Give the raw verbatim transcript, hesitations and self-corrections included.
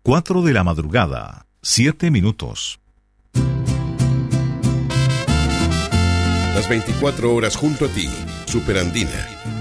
cuatro de la madrugada, siete minutos. Las veinticuatro horas junto a ti, Superandina,